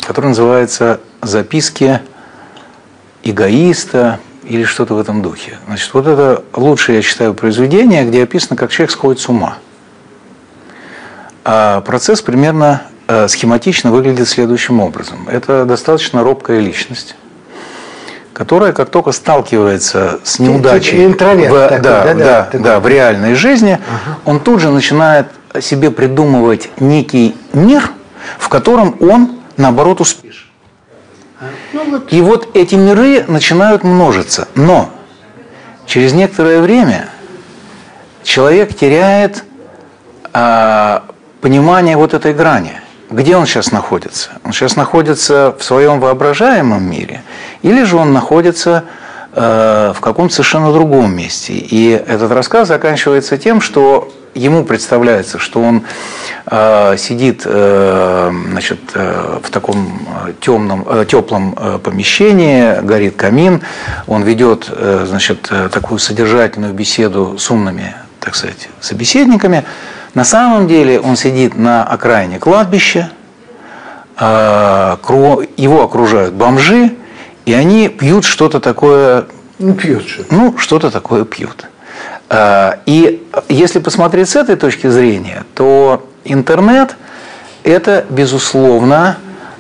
который называется «Записки эгоиста» или что-то в этом духе. Значит, вот это лучшее, я считаю, произведение, где описано, как человек сходит с ума. А процесс примерно схематично выглядит следующим образом. Это достаточно робкая личность, которая, как только сталкивается с неудачей в реальной жизни, он тут же начинает себе придумывать некий мир, в котором он, наоборот, успешен. И вот эти миры начинают множиться. Но через некоторое время человек теряет понимание вот этой грани. Где он сейчас находится? Он сейчас находится в своем воображаемом мире, или же он находится в каком-то совершенно другом месте. И этот рассказ заканчивается тем, что ему представляется, что он сидит, значит, в таком теплом помещении, горит камин, он ведет, значит, такую содержательную беседу с умными, так сказать, собеседниками. На самом деле он сидит на окраине кладбища, его окружают бомжи, и они пьют что-то такое. Что-то такое пьют. И если посмотреть с этой точки зрения, то интернет – это, безусловно,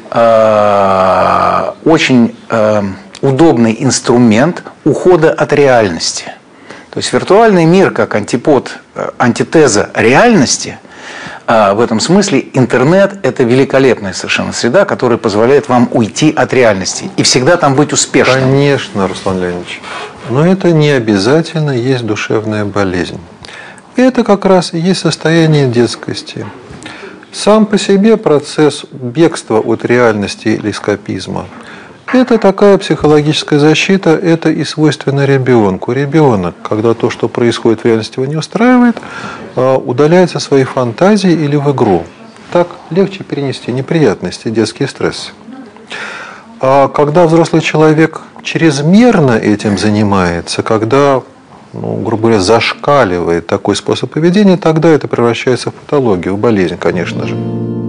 очень удобный инструмент ухода от реальности. То есть виртуальный мир как антитеза реальности, в этом смысле интернет – это великолепная совершенно среда, которая позволяет вам уйти от реальности и всегда там быть успешным. Конечно, Руслан Леонидович, но это не обязательно есть душевная болезнь. Это как раз и есть состояние детскости. Сам по себе процесс бегства от реальности или эскапизма – это такая психологическая защита, это и свойственно ребенку. Ребенок, когда то, что происходит в реальности, его не устраивает, удаляется в свои фантазии или в игру. Так легче перенести неприятности, детские стрессы. А когда взрослый человек чрезмерно этим занимается, когда, грубо говоря, зашкаливает такой способ поведения, тогда это превращается в патологию, в болезнь, конечно же.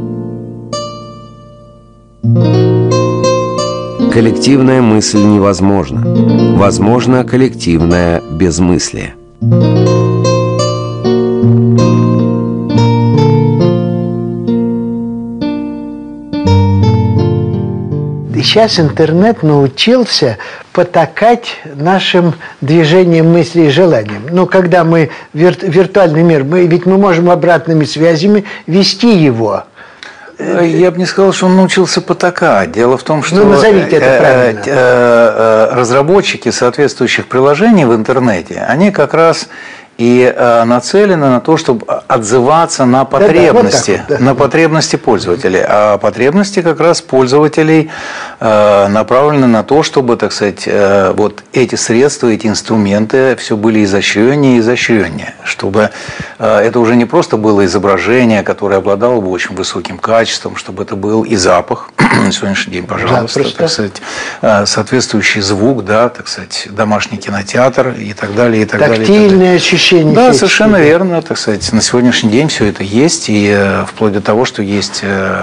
Коллективная мысль невозможна. Возможно коллективное безмыслие. Сейчас интернет научился потакать нашим движением мысли и желаниям. Когда мы виртуальный мир, мы можем обратными связями вести его. Я бы не сказал, что он научился потакать. Дело в том, что назовите это правильно. Разработчики соответствующих приложений в интернете, они как раз и нацелены на то, чтобы отзываться на потребности, на потребности пользователей. А потребности как раз пользователей направлены на то, чтобы, так сказать, вот эти средства, эти инструменты все были изощреннее и изощреннее. Чтобы это уже не просто было изображение, которое обладало бы очень высоким качеством, чтобы это был и запах, на сегодняшний день, пожалуйста, так сказать, соответствующий звук, да, так сказать, домашний кинотеатр и так далее, и так далее. Тактильные ощущения. Да, совершенно верно, так сказать. На сегодняшний день все это есть, и вплоть до того, что есть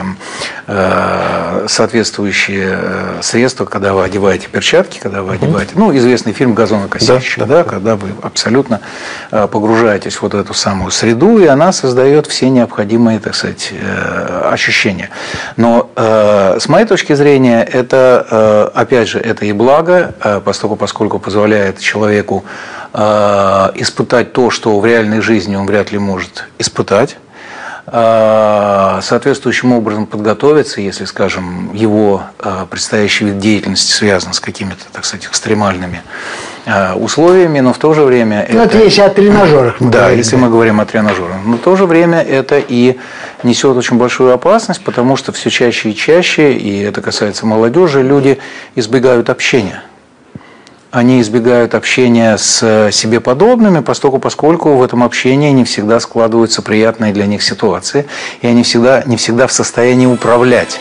соответствующие средства, когда вы одеваете перчатки, когда вы одеваете, известный фильм «Газонокосильщик», да, когда вы абсолютно погружаетесь в вот эту самую среду, и она создает все необходимые, так сказать, ощущения. Но с моей точки зрения, это, опять же, это и благо, поскольку позволяет человеку испытать то, что в реальной жизни он вряд ли может испытать, соответствующим образом подготовиться, если, скажем, его предстоящий вид деятельности связан с какими-то, так сказать, экстремальными условиями, но в то же время это если о тренажерах мы говорим. Если мы говорим о тренажерах. Но в то же время это и несет очень большую опасность, потому что все чаще и чаще, и это касается молодежи, люди избегают общения. Они избегают общения с себе подобными, поскольку в этом общении не всегда складываются приятные для них ситуации, и они не всегда в состоянии управлять.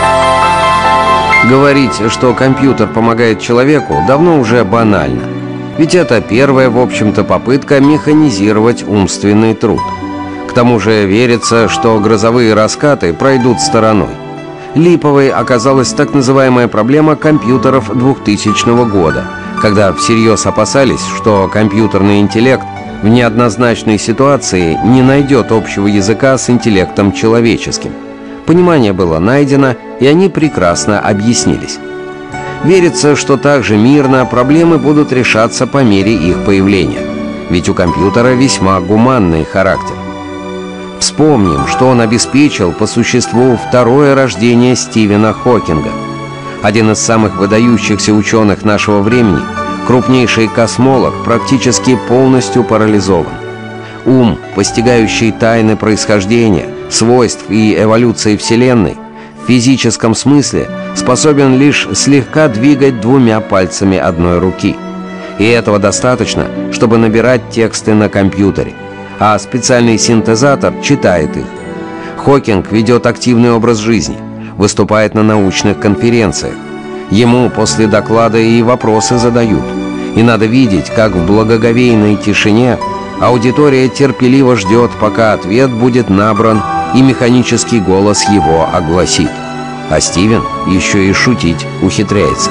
Говорить, что компьютер помогает человеку, давно уже банально. Ведь это первая, в общем-то, попытка механизировать умственный труд. К тому же верится, что грозовые раскаты пройдут стороной. Липовой оказалась так называемая проблема компьютеров 2000 года, когда всерьез опасались, что компьютерный интеллект в неоднозначной ситуации не найдет общего языка с интеллектом человеческим. Понимание было найдено, и они прекрасно объяснились. Верится, что также мирно проблемы будут решаться по мере их появления, ведь у компьютера весьма гуманный характер. Вспомним, что он обеспечил по существу второе рождение Стивена Хокинга. Один из самых выдающихся ученых нашего времени, крупнейший космолог, практически полностью парализован. Ум, постигающий тайны происхождения, свойств и эволюции Вселенной, в физическом смысле способен лишь слегка двигать двумя пальцами одной руки. И этого достаточно, чтобы набирать тексты на компьютере, а специальный синтезатор читает их. Хокинг ведет активный образ жизни, выступает на научных конференциях. Ему после доклада и вопросы задают. И надо видеть, как в благоговейной тишине аудитория терпеливо ждет, пока ответ будет набран и механический голос его огласит. А Стивен еще и шутить ухитряется.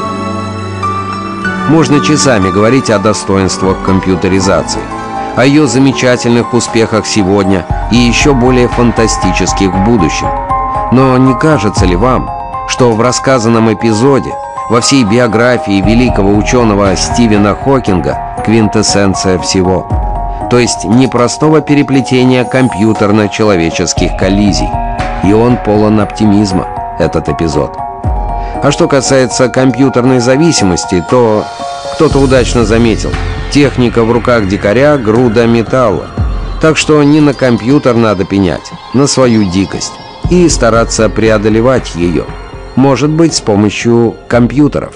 Можно часами говорить о достоинствах компьютеризации, о ее замечательных успехах сегодня и еще более фантастических в будущем. Но не кажется ли вам, что в рассказанном эпизоде, во всей биографии великого ученого Стивена Хокинга, квинтэссенция всего? То есть непростого переплетения компьютерно-человеческих коллизий. И он полон оптимизма, этот эпизод. А что касается компьютерной зависимости, то кто-то удачно заметил: техника в руках дикаря — груда металла. Так что не на компьютер надо пенять, на свою дикость, и стараться преодолевать ее. Может быть, с помощью компьютеров.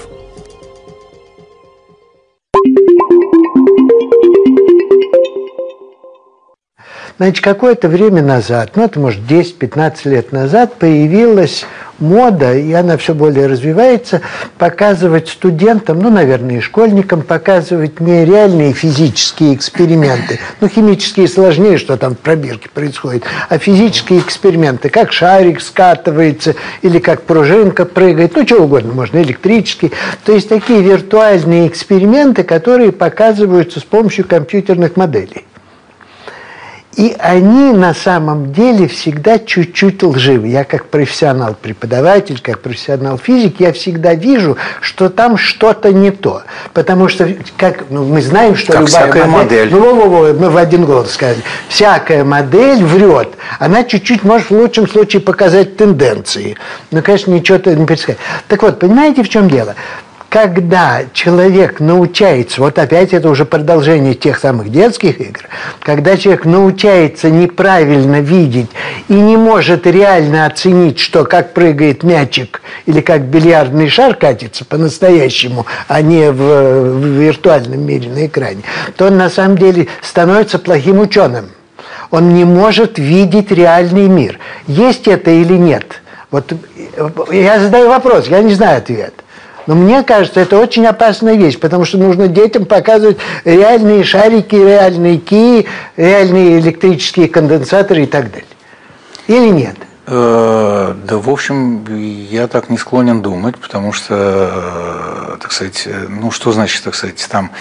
Значит, какое-то время назад, ну это может 10-15 лет назад, появилась мода, и она все более развивается, показывать студентам, ну, наверное, и школьникам, показывать не реальные физические эксперименты, ну, химические сложнее, что там в пробирке происходит, а физические эксперименты, как шарик скатывается, или как пружинка прыгает, ну, что угодно можно, электрический. То есть такие виртуальные эксперименты, которые показываются с помощью компьютерных моделей. И они на самом деле всегда чуть-чуть лживы. Я как профессионал-преподаватель, как профессионал-физик, я всегда вижу, что там что-то не то. Потому что мы знаем, что как любая модель. Мы в один голос сказали. Всякая модель врет. Она чуть-чуть может в лучшем случае показать тенденции. Но, конечно, ничего-то не предсказать. Так вот, понимаете, в чем дело? Когда человек научается, вот опять это уже продолжение тех самых детских игр, когда человек научается неправильно видеть и не может реально оценить, что как прыгает мячик или как бильярдный шар катится по-настоящему, а не в виртуальном мире на экране, то он на самом деле становится плохим ученым. Он не может видеть реальный мир. Есть это или нет? Вот я задаю вопрос, я не знаю ответ. Но мне кажется, это очень опасная вещь, потому что нужно детям показывать реальные шарики, реальные кии, реальные электрические конденсаторы и так далее. Или нет? Да, в общем, я так не склонен думать, потому что, так сказать, ну что значит, так сказать, там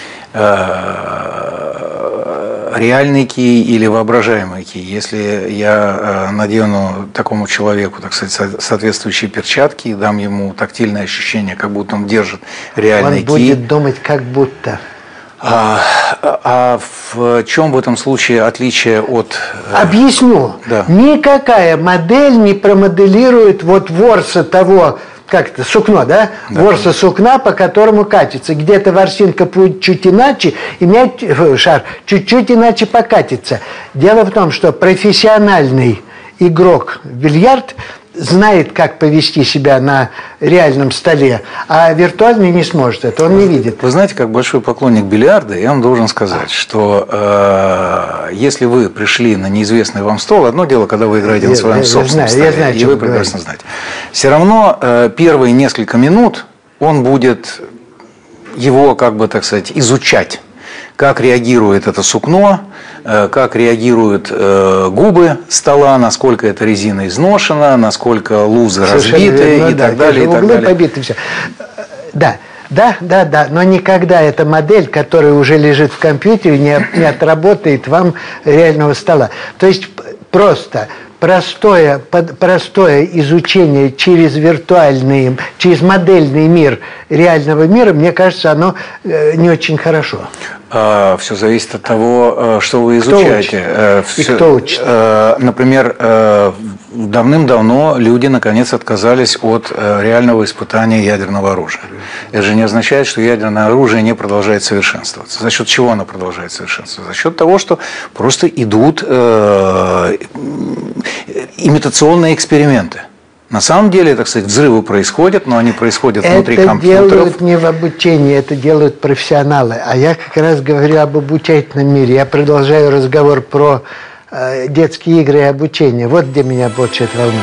реальный кий или воображаемый кий. Если я надену такому человеку, так сказать, соответствующие перчатки и дам ему тактильное ощущение, как будто он держит реальный кий. Он будет думать, как будто. А в чем в этом случае отличие от... Объясню. Да. Никакая модель не промоделирует вот ворса того, как это, сукно, да? Да. Ворса сукна, по которому катится. Где-то ворсинка будет чуть иначе, и шар чуть-чуть иначе покатится. Дело в том, что профессиональный игрок в бильярд знает, как повести себя на реальном столе, а виртуальный не сможет это, он не видит. Вы знаете, как большой поклонник бильярда, я вам должен сказать, что если вы пришли на неизвестный вам стол, одно дело, когда вы играете на своем собственном столе, и вы прекрасно знаете. Все равно первые несколько минут он будет его, как бы, так сказать, изучать. как реагирует это сукно, как реагируют губы стола, насколько эта резина изношена, насколько лузы разбиты и так далее. Углы побиты, все. Да, но никогда эта модель, которая уже лежит в компьютере, не отработает вам реального стола. То есть просто простое изучение через через модельный мир реального мира, мне кажется, оно не очень хорошо. Все зависит от того, что вы изучаете. Кто учит? Например, давным-давно люди наконец отказались от реального испытания ядерного оружия. Это же не означает, что ядерное оружие не продолжает совершенствоваться. За счет чего оно продолжает совершенствоваться? За счет того, что просто идут имитационные эксперименты. На самом деле, так сказать, взрывы происходят, но они происходят внутри компьютеров. Это делают не в обучении, это делают профессионалы. А я как раз говорю об обучательном мире. Я продолжаю разговор про детские игры и обучение. Вот где меня больше это волнует.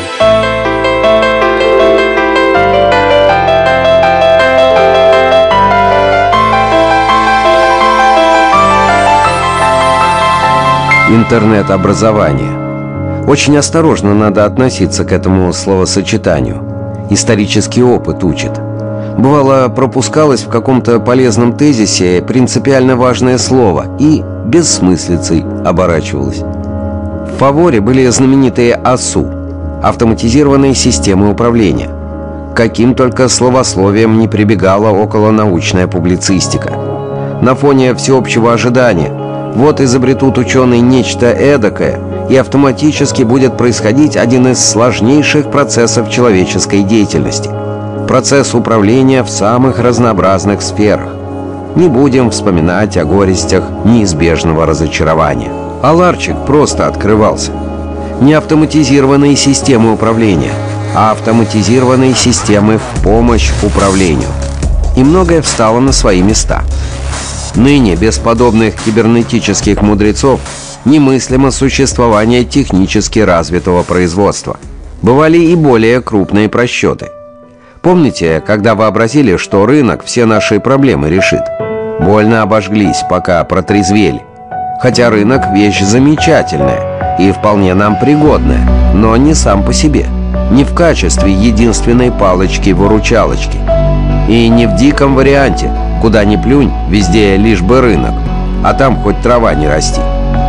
Интернет-образование. Очень осторожно надо относиться к этому словосочетанию. Исторический опыт учит. Бывало, пропускалось в каком-то полезном тезисе принципиально важное слово и бессмыслицей оборачивалось. В фаворе были знаменитые АСУ – автоматизированные системы управления. Каким только словословием не прибегала околонаучная публицистика. На фоне всеобщего ожидания вот изобретут ученые нечто эдакое, и автоматически будет происходить один из сложнейших процессов человеческой деятельности – процесс управления в самых разнообразных сферах. Не будем вспоминать о горестях неизбежного разочарования. А ларчик просто открывался. Не автоматизированные системы управления, а автоматизированные системы в помощь управлению. И многое встало на свои места. Ныне без подобных кибернетических мудрецов немыслимо существование технически развитого производства. Бывали и более крупные просчеты. Помните, когда вообразили, что рынок все наши проблемы решит? Больно обожглись, пока протрезвели. Хотя рынок – вещь замечательная и вполне нам пригодная, но не сам по себе, не в качестве единственной палочки-выручалочки. И не в диком варианте, куда ни плюнь, везде лишь бы рынок, а там хоть трава не расти.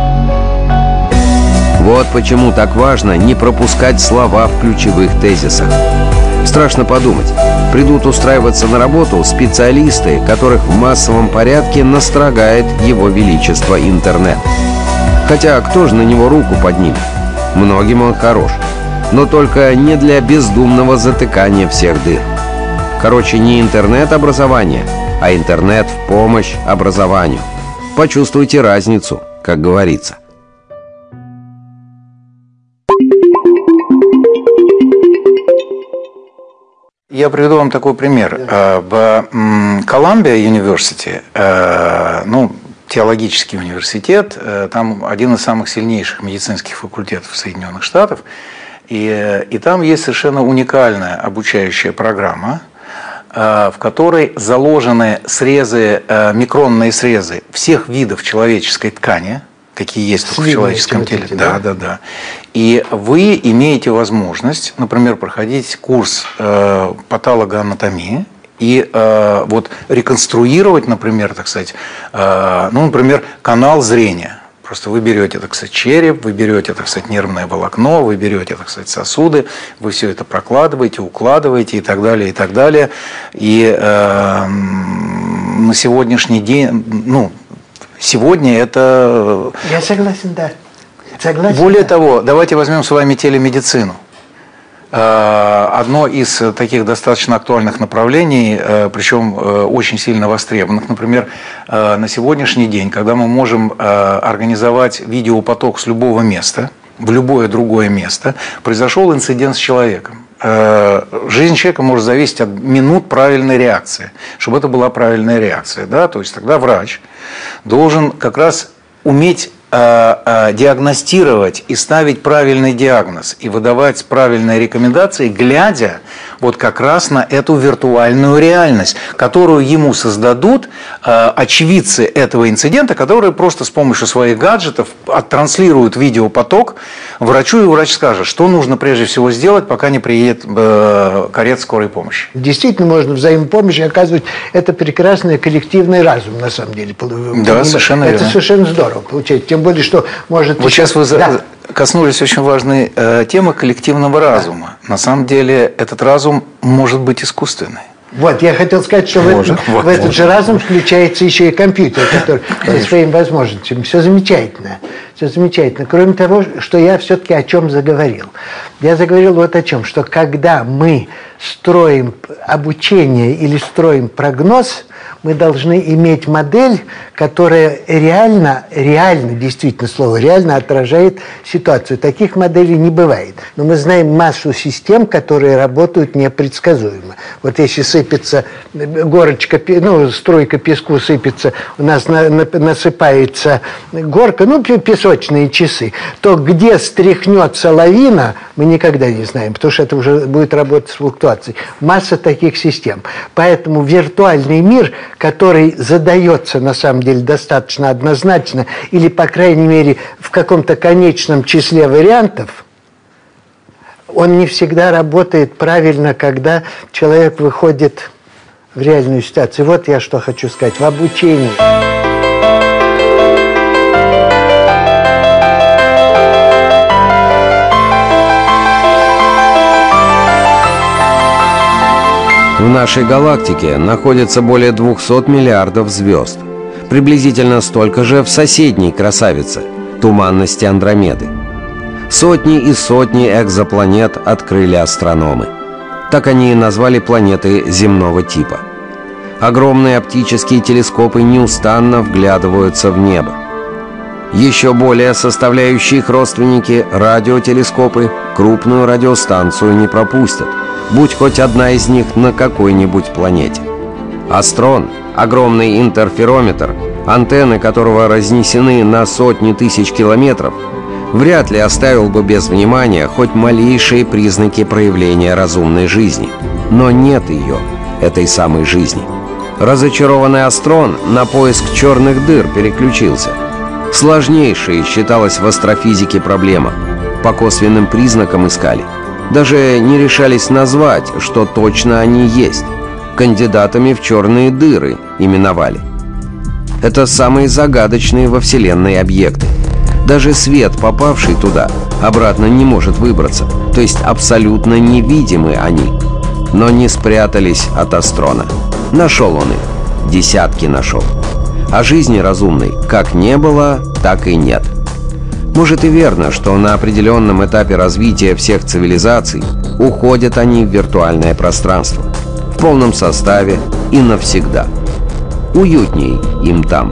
Вот почему так важно не пропускать слова в ключевых тезисах. Страшно подумать, придут устраиваться на работу специалисты, которых в массовом порядке настрогает его величество интернет. Хотя кто же на него руку поднимет? Многим он хорош, но только не для бездумного затыкания всех дыр. Короче, не интернет-образование, а интернет в помощь образованию. Почувствуйте разницу, как говорится. Я приведу вам такой пример. В Колумбия University, теологический университет, там один из самых сильнейших медицинских факультетов Соединенных Штатов, и там есть совершенно уникальная обучающая программа, в которой заложены срезы, микронные срезы всех видов человеческой ткани, какие есть только в человеческом теле. Да. И вы имеете возможность, например, проходить курс патологоанатомии и реконструировать, например, так сказать, например, канал зрения. Просто вы берете, так сказать, череп, вы берете, так сказать, нервное волокно, вы берете, так сказать, сосуды, вы все это прокладываете, укладываете и так далее, и так далее. И на сегодняшний день, сегодня это... Я согласен, да. Согласен. Более того, давайте возьмем с вами телемедицину. Одно из таких достаточно актуальных направлений, причем очень сильно востребованных, например, на сегодняшний день, когда мы можем организовать видеопоток с любого места, в любое другое место, произошел инцидент с человеком. Жизнь человека может зависеть от минут правильной реакции, чтобы это была правильная реакция. Да? То есть тогда врач должен как раз уметь диагностировать и ставить правильный диагноз и выдавать правильные рекомендации, глядя вот как раз на эту виртуальную реальность, которую ему создадут очевидцы этого инцидента, которые просто с помощью своих гаджетов оттранслируют видеопоток врачу, и врач скажет, что нужно прежде всего сделать, пока не приедет карета скорой помощи. Действительно, можно взаимопомощь оказывать. Это прекрасный коллективный разум, на самом деле. Да, совершенно верно. Это совершенно здорово получается. Тем более, что может... Вот сейчас вы коснулись очень важной темы коллективного разума. На самом деле этот разум может быть искусственный. Вот, я хотел сказать, что в этот же разум включается еще и компьютер, который со своими возможностями. Все замечательно. Все замечательно. Кроме того, что я все-таки о чем заговорил. Я заговорил вот о чем, что когда мы строим обучение или строим прогноз, мы должны иметь модель, которая реально, действительно слово, реально отражает ситуацию. Таких моделей не бывает. Но мы знаем массу систем, которые работают непредсказуемо. Вот если сыпется горочка, струйка песку сыпется, у нас насыпается горка, песочные часы, то где стряхнется лавина, мы никогда не знаем, потому что это уже будет работать с флуктуацией. Масса таких систем. Поэтому виртуальный мир, который задается на самом деле достаточно однозначно, или, по крайней мере, в каком-то конечном числе вариантов, он не всегда работает правильно, когда человек выходит в реальную ситуацию. Вот я что хочу сказать. В обучении. В нашей галактике находится более 200 миллиардов звезд. Приблизительно столько же в соседней красавице – туманности Андромеды. Сотни и сотни экзопланет открыли астрономы. Так они и назвали планеты земного типа. Огромные оптические телескопы неустанно вглядываются в небо. Еще более составляющие их родственники – радиотелескопы крупную радиостанцию не пропустят, будь хоть одна из них на какой-нибудь планете. Астрон – огромный интерферометр, антенны которого разнесены на сотни тысяч километров, вряд ли оставил бы без внимания хоть малейшие признаки проявления разумной жизни. Но нет ее, этой самой жизни. Разочарованный Астрон на поиск черных дыр переключился. Сложнейшей считалась в астрофизике проблема. По косвенным признакам искали. Даже не решались назвать, что точно они есть. Кандидатами в черные дыры именовали. Это самые загадочные во Вселенной объекты. Даже свет, попавший туда, обратно не может выбраться. То есть абсолютно невидимы они. Но не спрятались от Астрона. Нашел он их. Десятки нашел. А жизни разумной как не было, так и нет. Может и верно, что на определенном этапе развития всех цивилизаций уходят они в виртуальное пространство. В полном составе и навсегда. Уютней им там.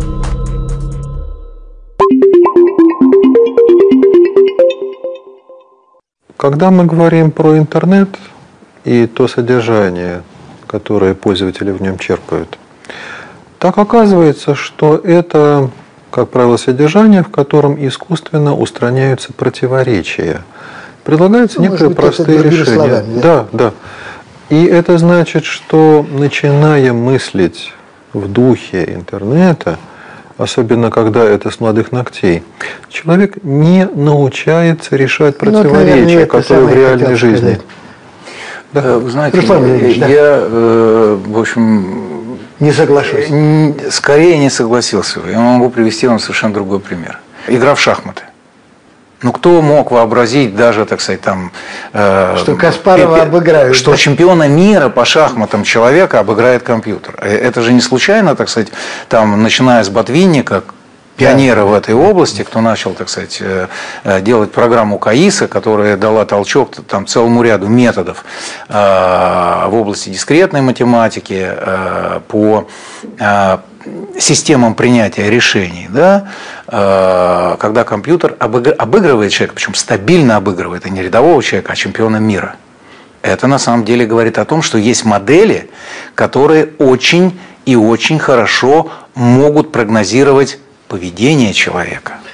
Когда мы говорим про интернет и то содержание, которое пользователи в нем черпают, так оказывается, что это, как правило, содержание, в котором искусственно устраняются противоречия. Предлагаются некоторые простые решения. Словами, да. И это значит, что начиная мыслить в духе интернета, особенно когда это с молодых ногтей, человек не научается решать противоречия, которые в реальной жизни. Да. Вы знаете, я, в общем... Не соглашусь. Скорее не согласился бы. Я могу привести вам совершенно другой пример. Игра в шахматы. Кто мог вообразить даже, так сказать, там... что Каспарова обыграют. Что чемпиона мира по шахматам человека обыграет компьютер. Это же не случайно, так сказать, там, начиная с Ботвинника, пионера в этой области, кто начал, так сказать, делать программу КАИСа, которая дала толчок там, целому ряду методов в области дискретной математики, по системам принятия решений, да, когда компьютер обыгрывает человека, причем стабильно обыгрывает, а не рядового человека, а чемпиона мира. Это на самом деле говорит о том, что есть модели, которые очень и очень хорошо могут прогнозировать поведение человека.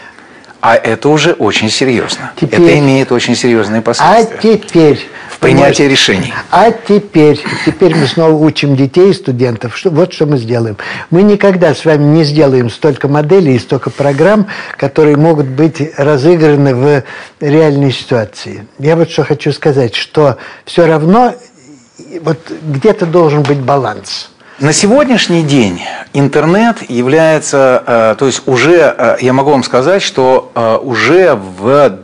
А это уже очень серьезно. Теперь, это имеет очень серьезные последствия. В принятии решений. А теперь мы снова учим детей и студентов. Вот что мы сделаем. Мы никогда с вами не сделаем столько моделей и столько программ, которые могут быть разыграны в реальной ситуации. Я вот что хочу сказать, что все равно вот где-то должен быть баланс. На сегодняшний день интернет является, то есть уже, я могу вам сказать, что уже в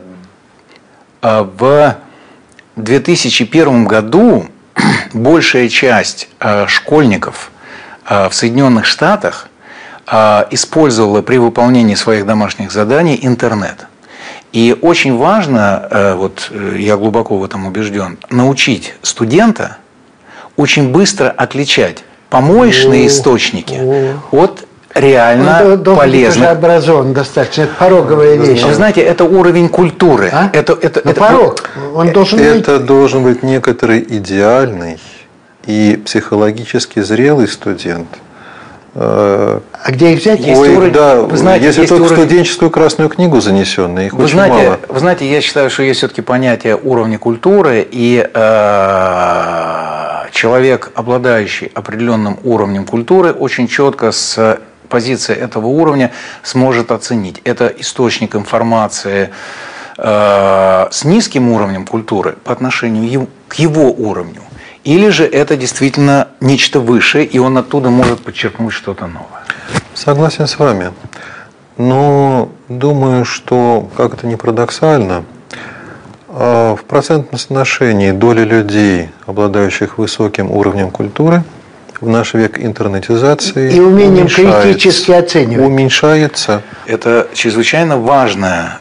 2001 году большая часть школьников в Соединенных Штатах использовала при выполнении своих домашних заданий интернет. И очень важно, вот я глубоко в этом убежден, научить студента очень быстро отличать помоечные источники от реально полезных. Он образован достаточно, это пороговая вещь. Вы знаете, это уровень культуры. Это порог. Он должен это должен быть некоторый идеальный и психологически зрелый студент. А где их взять? Вы знаете, если только студенческую красную книгу занесенную, их очень мало. Вы знаете, я считаю, что есть все-таки понятие уровня культуры, и человек, обладающий определенным уровнем культуры, очень четко с позиции этого уровня сможет оценить. Это источник информации с низким уровнем культуры по отношению к его уровню. Или же это действительно нечто высшее, и он оттуда может подчеркнуть что-то новое. Согласен с вами. Но думаю, что, как это ни парадоксально, в процентном соотношении доля людей, обладающих высоким уровнем культуры, в наш век интернетизации и умением критически оценивать уменьшается. Это чрезвычайно важная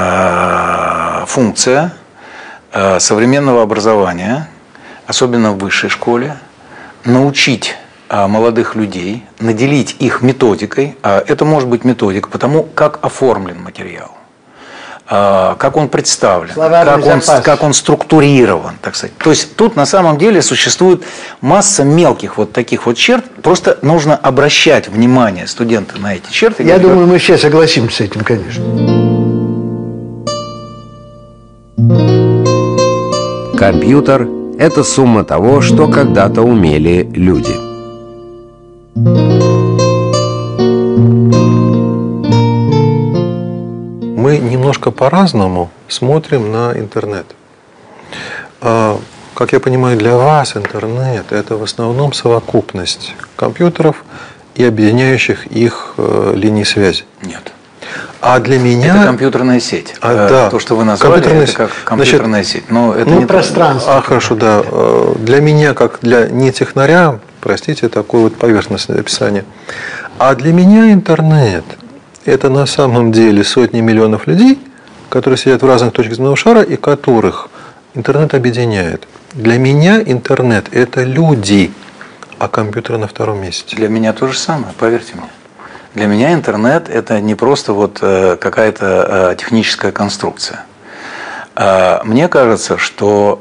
функция современного образования, особенно в высшей школе, научить молодых людей, наделить их методикой. Это может быть методика потому, как оформлен материал, как он представлен, как он структурирован, так сказать. То есть тут на самом деле существует масса мелких вот таких вот черт. Просто нужно обращать внимание студента на эти черты. Я думаю, мы все согласимся с этим, конечно. Компьютер – это сумма того, что когда-то умели люди. Мы немножко по-разному смотрим на интернет. Как я понимаю, для вас интернет – это в основном совокупность компьютеров и объединяющих их линий связи. Нет. А для меня… Это компьютерная сеть. Да. То, что вы назвали, это как компьютерная сеть. Но это не пространство. Хорошо, да. Для меня, как для нетехнаря, простите, такое вот поверхностное описание. А для меня интернет – это на самом деле сотни миллионов людей, которые сидят в разных точках земного шара и которых интернет объединяет. Для меня интернет – это люди, а компьютер на втором месте. Для меня то же самое, поверьте мне. Для меня интернет – это не просто вот какая-то техническая конструкция. Мне кажется, что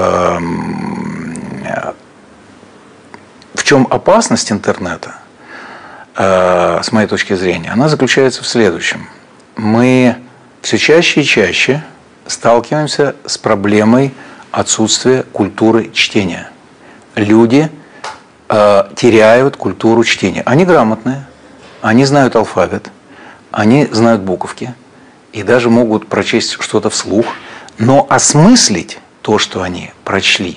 в чем опасность интернета, с моей точки зрения, она заключается в следующем. Мы все чаще и чаще сталкиваемся с проблемой отсутствия культуры чтения. Люди теряют культуру чтения. Они грамотные, они знают алфавит, они знают буковки и даже могут прочесть что-то вслух, но осмыслить то, что они прочли,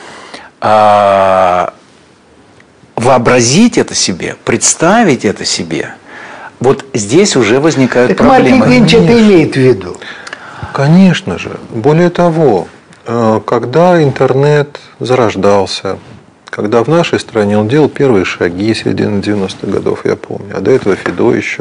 вообразить это себе, представить это себе, вот здесь уже возникают проблемы. Марк Ильич это имеет в виду? Конечно же. Более того, когда интернет зарождался, когда в нашей стране он делал первые шаги середины 90-х годов, я помню, а до этого Фидо еще,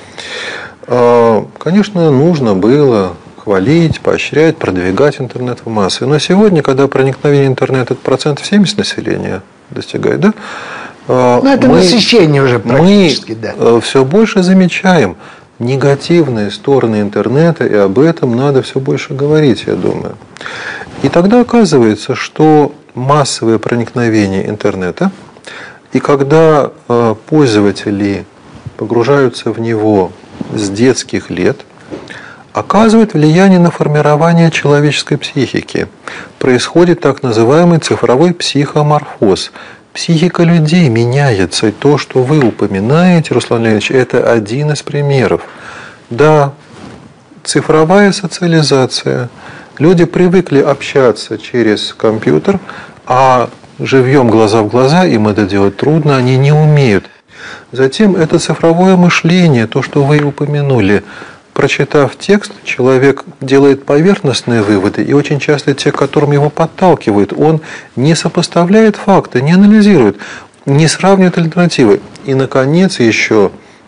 конечно, нужно было хвалить, поощрять, продвигать интернет в массы. Но сегодня, когда проникновение интернета это 70% населения достигает, да? Это насыщение уже практически, да. Мы все больше замечаем негативные стороны интернета, и об этом надо все больше говорить, я думаю. И тогда оказывается, что массовое проникновение интернета, и когда пользователи погружаются в него с детских лет, оказывает влияние на формирование человеческой психики. Происходит так называемый цифровой психоморфоз. Психика людей меняется. И то, что вы упоминаете, Руслан Леонидович, это один из примеров. Да, цифровая социализация. Люди привыкли общаться через компьютер, а живьем глаза в глаза им это делать трудно, они не умеют. Затем это цифровое мышление, то, что вы упомянули. Прочитав текст, человек делает поверхностные выводы, и очень часто те, к которым его подталкивают, он не сопоставляет факты, не анализирует, не сравнивает альтернативы. И, наконец, еще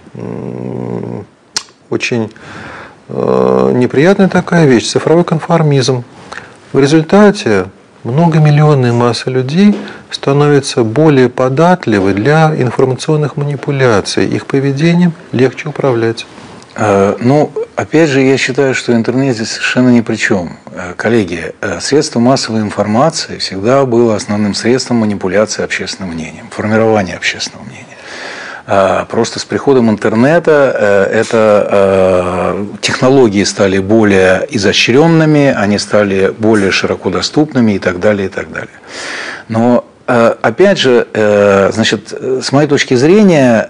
очень неприятная такая вещь – цифровой конформизм. В результате многомиллионная масса людей становится более податливой для информационных манипуляций. Их поведением легче управлять. Ну, опять же, я считаю, что интернет здесь совершенно ни при чем. Коллеги, средство массовой информации всегда было основным средством манипуляции общественным мнением, формирования общественного мнения. Просто с приходом интернета технологии стали более изощренными, они стали более широко доступными и так далее, и так далее. Но опять же, значит, с моей точки зрения,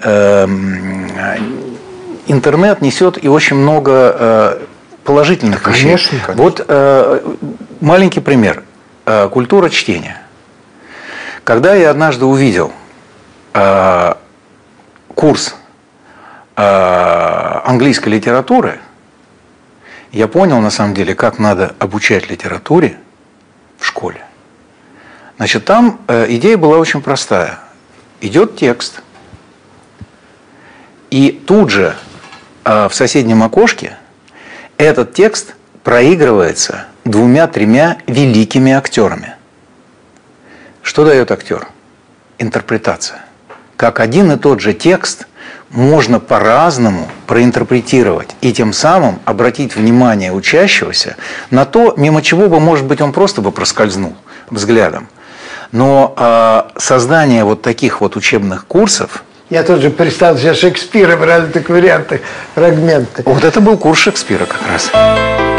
интернет несет и очень много положительных вещей. Конечно, конечно. Вот маленький пример. Культура чтения. Когда я однажды увидел курс английской литературы, я понял, на самом деле, как надо обучать литературе в школе. Значит, там идея была очень простая. Идет текст, и тут же в соседнем окошке этот текст проигрывается 2-3 великими актерами. Что дает актер? Интерпретация. Как один и тот же текст можно по-разному проинтерпретировать и тем самым обратить внимание учащегося на то, мимо чего бы, может быть, он просто бы проскользнул взглядом. Но создание вот таких вот учебных курсов. Я тоже представил себе Шекспира в разных вариантах, фрагменты. Вот это был курс Шекспира как раз.